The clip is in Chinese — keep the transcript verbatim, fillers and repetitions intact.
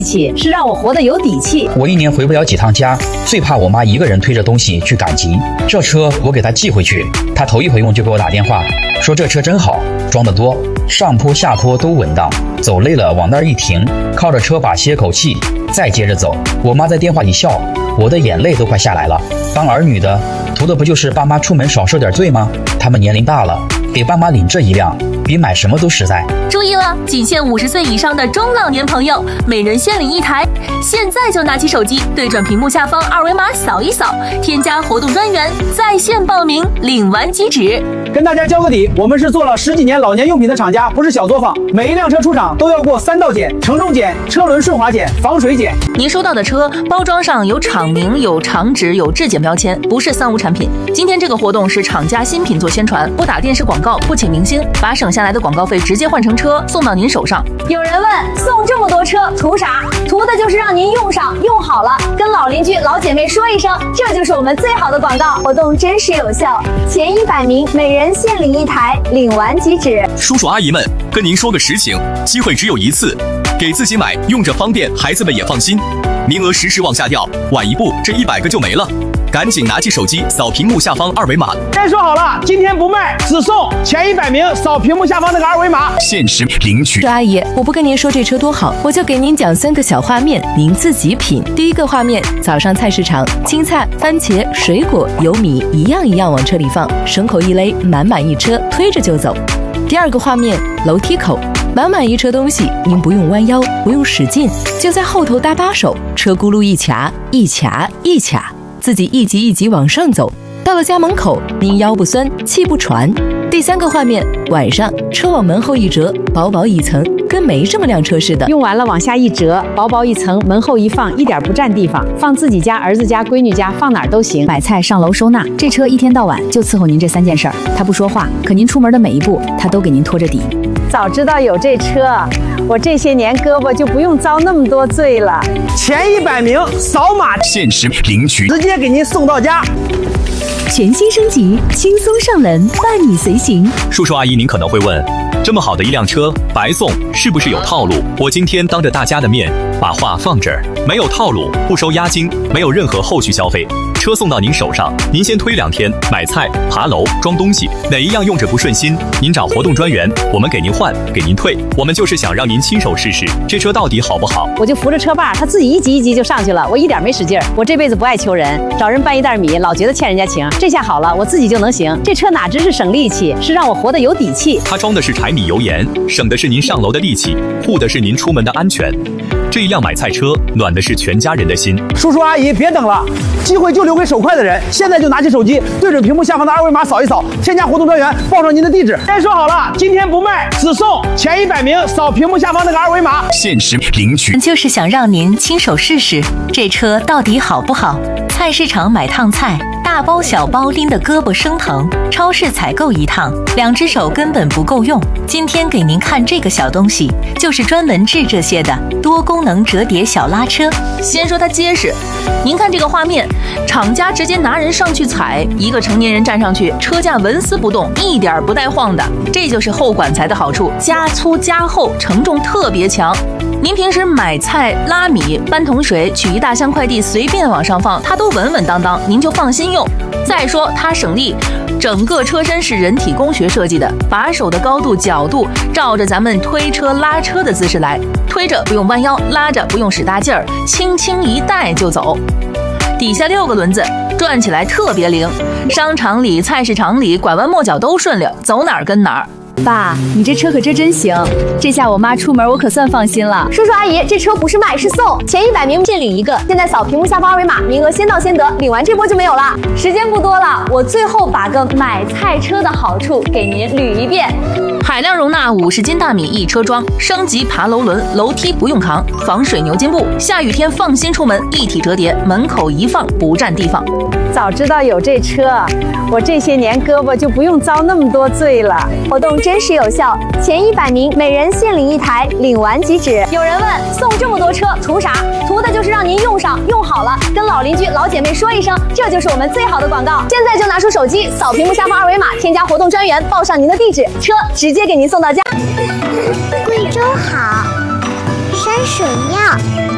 气，是让我活得有底气。 我一年回不了几趟家，最怕我妈一个人推着东西去赶集。这车我给她寄回去，她头一回用就给我打电话，说这车真好，装得多，上坡下坡都稳当，走累了往那儿一停，靠着车把歇口气，再接着走。我妈在电话里笑，我的眼泪都快下来了。当儿女的，图的不就是爸妈出门少受点罪吗？他们年龄大了，给爸妈领这一辆，比买什么都实在。 注意了，仅限五十岁以上的中老年朋友，每人限领一台。现在就拿起手机，对准屏幕下方二维码扫一扫，添加活动专员，在线报名，领完即止。 跟大家交个底，我们是做了十几年老年用品的厂家，不是小作坊。每一辆车出厂都要过三道检：承重检、车轮顺滑检、防水检。 您收到的车包装上有厂名、有厂址、有质检标签，不是三无产品。今天这个活动是厂家新品做宣传，不打电视广告，不请明星，把省下来的广告费直接换成车送到您手上。 有人问，送这么多车图啥？图的就是让您用上用好了，跟老邻居老姐妹说一声，这就是我们最好的广告。活动真实有效，前一百名每人限领一台，领完即止。 叔叔阿姨们，跟您说个实情，机会只有一次，给自己买，用着方便，孩子们也放心。名额时时往下掉，晚一步这一百个就没了。赶紧拿起手机扫屏幕下方二维码。 先说好了，今天不卖，只送前一百名扫屏幕下方那个二维码， 限时领取。 阿姨，我不跟您说这车多好，我就给您讲三个小画面，您自己品。第一个画面，早上菜市场，青菜、番茄、水果、油米一样一样往车里放，绳口一勒，满满一车，推着就走。第二个画面，楼梯口，满满一车东西，您不用弯腰，不用使劲，就在后头搭把手，车轱辘一卡一卡一卡，自己一级一级往上走，到了家门口，您腰不酸，气不喘。第三个画面，晚上车往门后一折，薄薄一层，跟没这么辆车似的。 用完了往下一折，薄薄一层，门后一放，一点不占地方，放自己家、儿子家、闺女家，放哪儿都行。买菜上楼收纳，这车一天到晚就伺候您这三件事儿。他不说话，可您出门的每一步，他都给您拖着底。早知道有这车，我这些年胳膊就不用遭那么多罪了。 前一百名扫码限时领取， 直接给您送到家。 全新升级，轻松上门，伴你随行。 叔叔阿姨，您可能会问，这么好的一辆车白送，是不是有套路？我今天当着大家的面把话放这儿，没有套路，不收押金，没有任何后续消费。车送到您手上，您先推两天，买菜、爬楼、装东西，哪一样用着不顺心，您找活动专员，我们给您换，给您退。我们就是想让您亲手试试，这车到底好不好。 我就扶着车把，他自己一级一级就上去了，我一点没使劲儿。我这辈子不爱求人，找人搬一袋米，老觉得欠人家情。这下好了，我自己就能行。这车哪只是省力气，是让我活得有底气。 它装的是柴米油盐，省的是您上楼的力气，护的是您出门的安全。这一辆买菜车，暖的是全家人的心。 叔叔阿姨，别等了，机会就留给手快的人。现在就拿起手机，对准屏幕下方的二维码扫一扫，添加活动专员，报上您的地址。先说好了，今天不卖，只送前一百名扫屏幕下方那个二维码， 限时领取。 就是想让您亲手试试这车到底好不好。菜市场买趟菜，大包小包拎得胳膊生疼；超市采购一趟，两只手根本不够用。今天给您看这个小东西，就是专门治这些的多功能折叠小拉车。先说它结实，您看这个画面，厂家直接拿人上去踩，一个成年人站上去，车架纹丝不动，一点不带晃的。这就是后管材的好处，加粗加厚，承重特别强。您平时买菜、拉米、搬桶水、取一大箱快递，随便往上放，它都稳稳当当，您就放心用。再说它省力，整个车身是人体工学设计的，把手的高度、角度照着咱们推车拉车的姿势来，推着不用弯腰，拉着不用使大劲儿，轻轻一带就走。底下六个轮子，转起来特别灵，商场里、菜市场里拐弯抹角都顺溜，走哪儿跟哪儿。 爸，你这车可真真行，这下我妈出门我可算放心了。叔叔阿姨，这车不是卖是送，前一百名限领一个，现在扫屏幕下方二维码，名额先到先得，领完这波就没有了。时间不多了，我最后把个买菜车的好处给您捋一遍。 海量容纳五十斤大米一车装，升级爬楼轮，楼梯不用扛，防水牛津布，下雨天放心出门，一体折叠，门口一放不占地方。 早知道有这车，我这些年胳膊就不用遭那么多罪了。活动真实有效，前一百名每人限领一台，领完即止。有人问，送这么多车图啥？图的就是让您用上用好了，跟老邻居老姐妹说一声，这就是我们最好的广告。现在就拿出手机扫屏幕下方二维码，添加活动专员，报上您的地址，车直接给您送到家。 贵州好，山水妙。